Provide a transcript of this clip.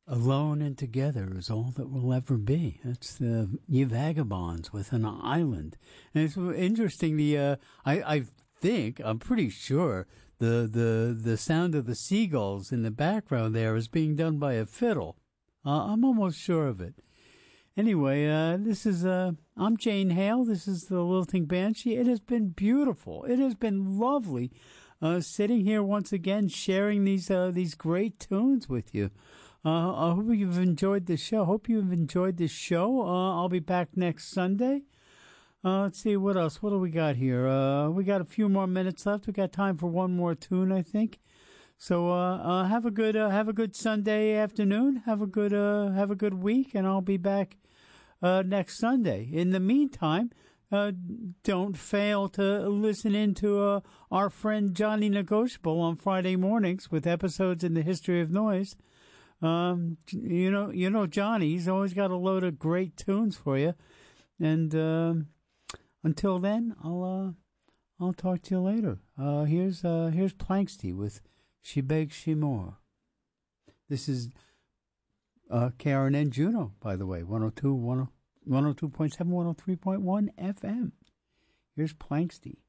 Alone and together is all that we'll ever be. That's the Ye Vagabonds with An Island. And it's interesting, I'm pretty sure the sound of the seagulls in the background there is being done by a fiddle. I'm almost sure of it. Anyway, I'm Jane Hale. This is the Lilting Banshee. It has been beautiful. It has been lovely, sitting here once again, sharing these great tunes with you. I hope you've enjoyed the show. I'll be back next Sunday. Let's see, what else? What do we got here? We got a few more minutes left. We got time for one more tune, I think. So, have a good Sunday afternoon. Have a good week, and I'll be back next Sunday. In the meantime, don't fail to listen in to our friend Johnny Negotiable on Friday mornings with episodes in the history of noise. You know Johnny. He's always got a load of great tunes for you. And until then, I'll talk to you later. Here's Planksty with She Begs She More. This is KRNN Juneau, by the way, 102.7, 103.1 FM. Here's Planksty.